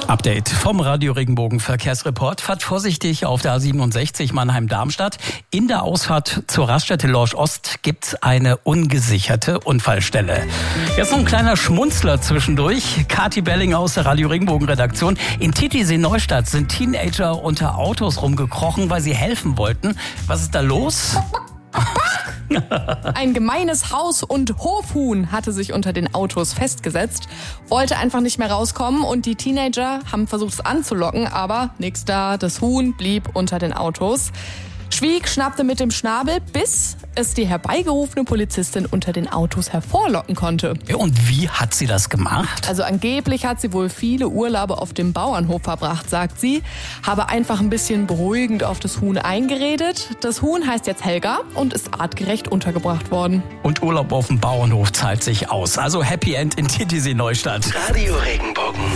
Update vom Radio Regenbogen Verkehrsreport. Fahrt vorsichtig auf der A67 Mannheim-Darmstadt. In der Ausfahrt zur Raststätte Lorsch Ost gibt's eine ungesicherte Unfallstelle. Jetzt noch ein kleiner Schmunzler zwischendurch. Kathi Belling aus der Radio Regenbogen Redaktion. In Titisee Neustadt sind Teenager unter Autos rumgekrochen, weil sie helfen wollten. Was ist da los? Ein gemeines Haus- und Hofhuhn hatte sich unter den Autos festgesetzt, wollte einfach nicht mehr rauskommen und die Teenager haben versucht, es anzulocken, aber nix da. Das Huhn blieb unter den Autos. Schwieg, schnappte mit dem Schnabel, bis es die herbeigerufene Polizistin unter den Autos hervorlocken konnte. Ja, und wie hat sie das gemacht? Also angeblich hat sie wohl viele Urlaube auf dem Bauernhof verbracht, sagt sie. Habe einfach ein bisschen beruhigend auf das Huhn eingeredet. Das Huhn heißt jetzt Helga und ist artgerecht untergebracht worden. Und Urlaub auf dem Bauernhof zahlt sich aus. Also Happy End in Titisee Neustadt. Radio Regenbogen.